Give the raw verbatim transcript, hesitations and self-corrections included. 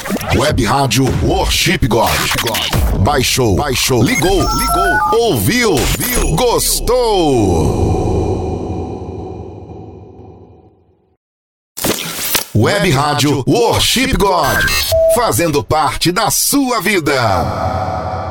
Web Rádio Worship God. Baixou, baixou, ligou, ligou, ouviu, viu, gostou. Web Rádio Worship God, fazendo parte da sua vida.